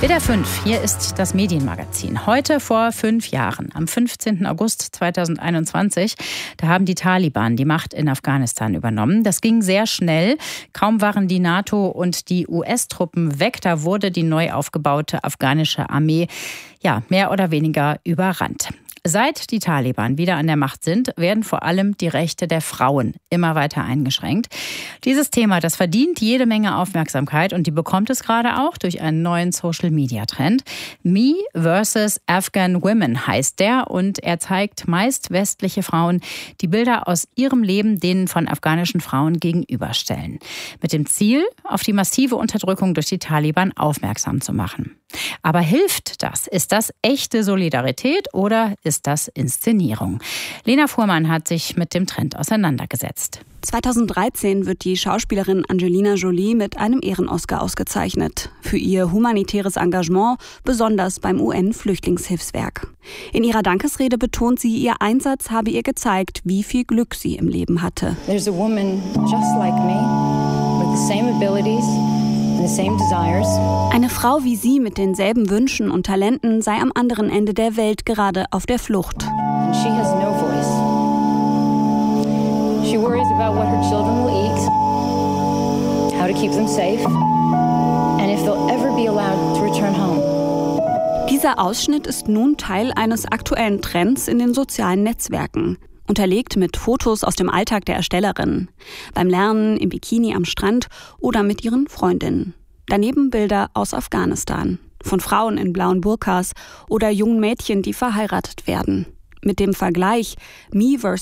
WDR 5, hier ist das Medienmagazin. Heute vor 5 Jahren, am 15. August 2021, da haben die Taliban die Macht in Afghanistan übernommen. Das ging sehr schnell. Kaum waren die NATO und die US-Truppen weg, da wurde die neu aufgebaute afghanische Armee mehr oder weniger überrannt. Seit die Taliban wieder an der Macht sind, werden vor allem die Rechte der Frauen immer weiter eingeschränkt. Dieses Thema, das verdient jede Menge Aufmerksamkeit und die bekommt es gerade auch durch einen neuen Social-Media-Trend. Me vs. Afghan Women heißt der und er zeigt meist westliche Frauen, die Bilder aus ihrem Leben denen von afghanischen Frauen gegenüberstellen. Mit dem Ziel, auf die massive Unterdrückung durch die Taliban aufmerksam zu machen. Aber hilft das? Ist das echte Solidarität oder ist das Inszenierung? Lena Fuhrmann hat sich mit dem Trend auseinandergesetzt. 2013 wird die Schauspielerin Angelina Jolie mit einem Ehren-Oscar ausgezeichnet. Für ihr humanitäres Engagement, besonders beim UN-Flüchtlingshilfswerk. In ihrer Dankesrede betont sie, ihr Einsatz habe ihr gezeigt, wie viel Glück sie im Leben hatte. There's a woman just like me, with the same abilities. Eine Frau wie sie mit denselben Wünschen und Talenten sei am anderen Ende der Welt gerade auf der Flucht. And she has no voice. She worries about what her children will eat, how to keep them safe, and if they'll ever be allowed to return home. Dieser Ausschnitt ist nun Teil eines aktuellen Trends in den sozialen Netzwerken. Unterlegt mit Fotos aus dem Alltag der Erstellerin. Beim Lernen, im Bikini am Strand oder mit ihren Freundinnen. Daneben Bilder aus Afghanistan. Von Frauen in blauen Burkas oder jungen Mädchen, die verheiratet werden. Mit dem Vergleich Me vs.